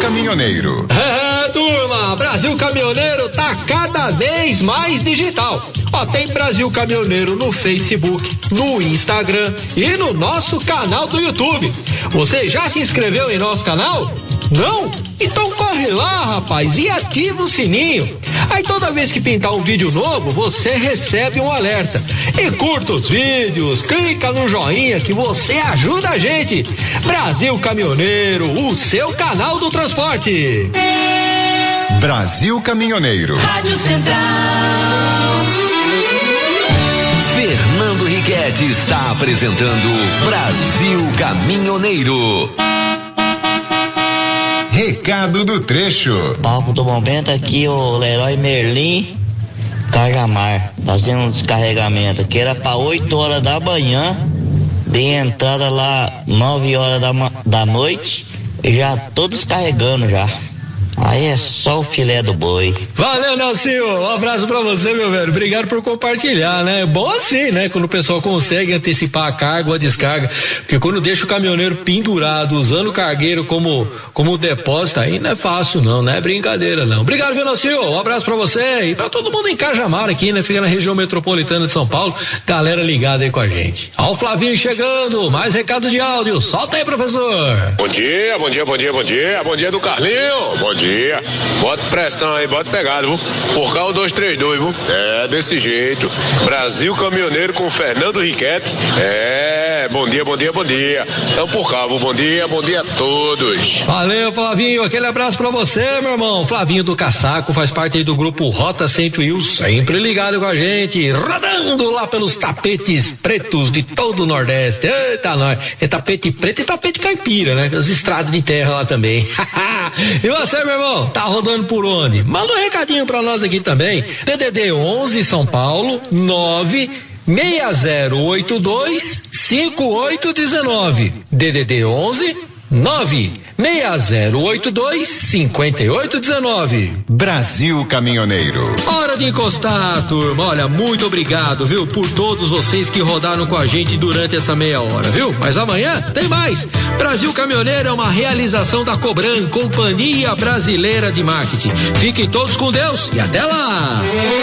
Caminhoneiro. Turma, Brasil Caminhoneiro tá cada vez mais digital. Ó, tem Brasil Caminhoneiro no Facebook, no Instagram e no nosso canal do YouTube. Você já se inscreveu em nosso canal? Não? Então corre lá, rapaz, e ativa o sininho. Aí toda vez que pintar um vídeo novo, você recebe um alerta. E curta os vídeos, clica no joinha que você ajuda a gente. Brasil Caminhoneiro, o seu canal do transporte. Brasil Caminhoneiro. Rádio Central. Fernando Riquetti está apresentando Brasil Caminhoneiro. Recado do trecho. Palco do momento aqui, o Leroy Merlin Cajamar, fazendo um descarregamento aqui, era para 8 horas da manhã, de entrada lá 9 horas da noite, e já tô descarregando já. Aí é só o filé do boi. Valeu, Nelsinho. Um abraço pra você, meu velho. Obrigado por compartilhar, né? É bom assim, né? Quando o pessoal consegue antecipar a carga ou a descarga. Porque quando deixa o caminhoneiro pendurado, usando o cargueiro como depósito, aí não é fácil, não é brincadeira, não. Obrigado, viu, Nelsinho? Um abraço pra você e pra todo mundo em Cajamar aqui, né? Fica na região metropolitana de São Paulo. Galera ligada aí com a gente. Ó o Flavinho chegando. Mais recado de áudio. Solta aí, professor. Bom dia. Bom dia do Carlinho. Bom dia. Bota pressão aí, bota pegada, viu? Por cá o 232, viu? É, desse jeito. Brasil Caminhoneiro com Fernando Riquetti. É, bom dia. Então por cá, viu? Bom dia a todos. Valeu, Flavinho. Aquele abraço pra você, meu irmão. Flavinho do Caçaco faz parte aí do grupo Rota 101, sempre ligado com a gente, rodando lá pelos tapetes pretos de todo o Nordeste. Eita, nós. É tapete preto e tapete caipira, né? As estradas de terra lá também. E você, meu irmão, tá rodando por onde? Manda um recadinho pra nós aqui também. DDD 11 São Paulo 960825819. DDD 11 960825819. Brasil Caminhoneiro. Hora de encostar, turma. Olha, muito obrigado, viu, por todos vocês que rodaram com a gente durante essa meia hora, viu? Mas amanhã tem mais. Brasil Caminhoneiro é uma realização da Cobran, Companhia Brasileira de Marketing. Fiquem todos com Deus e até lá!